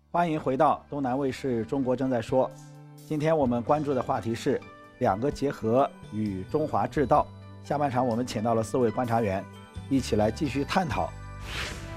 欢迎回到东南卫视中国正在说。今天我们关注的话题是两个结合与中华制道。下半场我们请到了4位观察员，一起来继续探讨